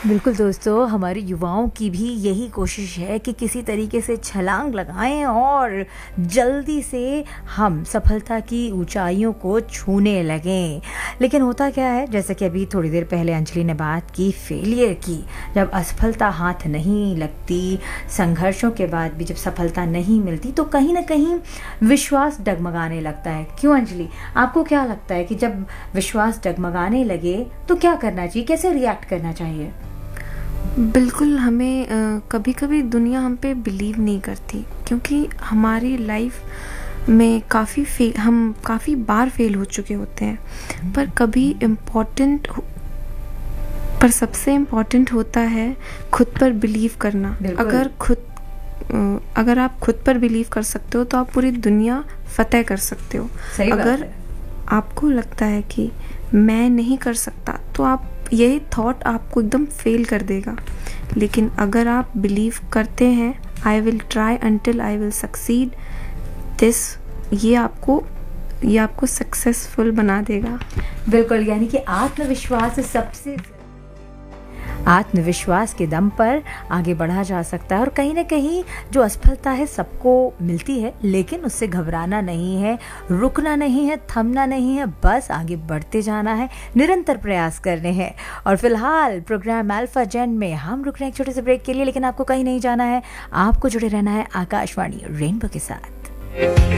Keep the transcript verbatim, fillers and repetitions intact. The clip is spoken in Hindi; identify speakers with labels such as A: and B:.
A: बिल्कुल दोस्तों, हमारे युवाओं की भी यही कोशिश है कि किसी तरीके से छलांग लगाएं और जल्दी से हम सफलता की ऊंचाइयों को छूने लगें। लेकिन होता क्या है, जैसे कि अभी थोड़ी देर पहले अंजलि ने बात की फेलियर की, जब असफलता हाथ नहीं लगती, संघर्षों के बाद भी जब सफलता नहीं मिलती तो कहीं ना कहीं विश्वास डगमगाने लगता है। क्यों अंजलि, आपको क्या लगता है कि जब विश्वास डगमगाने लगे तो क्या करना चाहिए, कैसे रिएक्ट करना चाहिए?
B: बिल्कुल, हमें कभी कभी दुनिया हम पे बिलीव नहीं करती, क्योंकि हमारी लाइफ में काफ़ी फेल हम काफ़ी बार फेल हो चुके होते हैं। पर कभी इम्पोर्टेंट पर सबसे इम्पोर्टेंट होता है खुद पर बिलीव करना। अगर खुद अगर आप खुद पर बिलीव कर सकते हो तो आप पूरी दुनिया फतेह कर सकते हो। अगर आपको लगता है कि मैं नहीं कर सकता तो आप यही थॉट आपको एकदम फेल कर देगा। लेकिन अगर आप बिलीव करते हैं, I will try until I will succeed, this ये आपको ये आपको सक्सेसफुल बना देगा।
A: बिल्कुल, यानी कि आत्मविश्वास सबसे आत्मविश्वास के दम पर आगे बढ़ा जा सकता है। और कहीं ना कहीं जो असफलता है सबको मिलती है, लेकिन उससे घबराना नहीं है, रुकना नहीं है, थमना नहीं है, बस आगे बढ़ते जाना है, निरंतर प्रयास करने हैं। और फिलहाल प्रोग्राम अल्फा जेन में हम रुक रहे हैं एक छोटे से ब्रेक के लिए, लेकिन आपको कहीं नहीं जाना है, आपको जुड़े रहना है आकाशवाणी रेनबो के साथ।